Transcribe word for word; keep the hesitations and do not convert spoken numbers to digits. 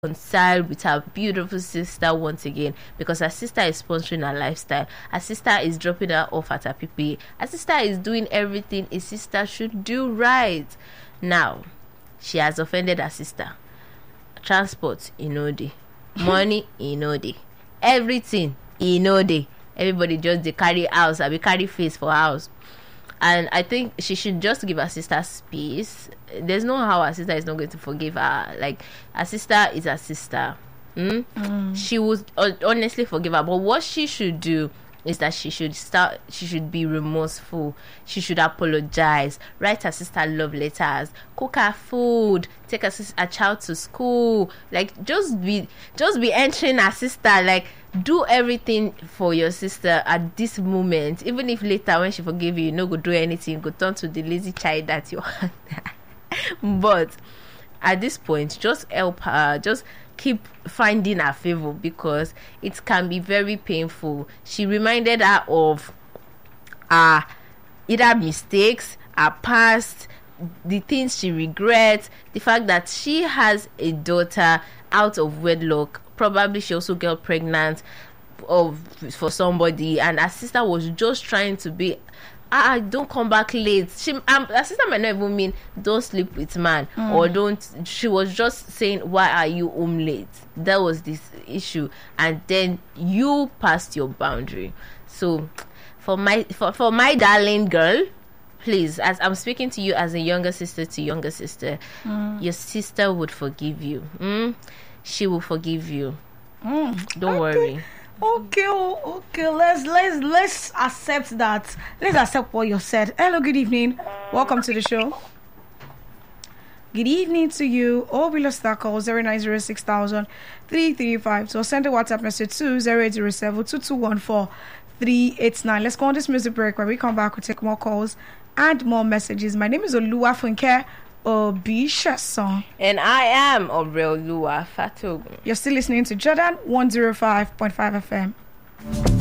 reconcile with her beautiful sister once again, because her sister is sponsoring her lifestyle. Her sister is dropping her off at her P P A. Her sister is doing everything a sister should do right. Now, she has offended her sister. Transport, Inode. Money, Inode. Everything, Inode. Everybody just they carry house, I be carry face for house. And I think she should just give her sister space. There's no how her sister is not going to forgive her. Like, her sister is her sister. Mm? Mm. She would uh, honestly forgive her. But what she should do is that she should start, she should be remorseful. She should apologize. Write her sister love letters. Cook her food. Take her, sis- her child to school. Like, just be, just be entering her sister. Like, do everything for your sister at this moment. Even if later when she forgive you, you no go do anything, go turn to the lazy child that you are. But at this point, just help her. Just keep finding her favor, because it can be very painful. She reminded her of her either mistakes, her past, the things she regrets, the fact that she has a daughter out of wedlock. Probably she also got pregnant of for somebody, and her sister was just trying to be ah don't come back late. She um, her sister might not even mean don't sleep with man mm. or don't. She was just saying, why are you home late? That was this issue, and then you passed your boundary. So for my for, for my darling girl, please, as I'm speaking to you as a younger sister to younger sister, mm. your sister would forgive you. Mm? She will forgive you. Mm. Don't okay. worry. Okay, okay. Let's let's let's accept that. Let's accept what you said. Hello, good evening. Welcome to the show. Good evening to you. All we lost that call zero nine zero six thousand three three five. So send a WhatsApp message to zero eight zero seven two two one four three eight nine. Let's go on this music break. When we come back, we'll take more calls and more messages. My name is Oluwafunke Obishason. And I am Obrelua Fatogun. You're still listening to Jordan one oh five point five F M.